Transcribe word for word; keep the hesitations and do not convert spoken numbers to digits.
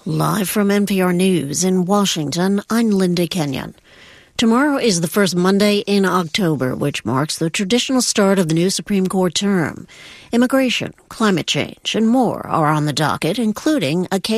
Live from N P R News in Washington, I'm Linda Kenyon. Tomorrow is the first Monday in October, which marks the traditional start of the new Supreme Court term. Immigration, climate change, and more are on the docket, including a case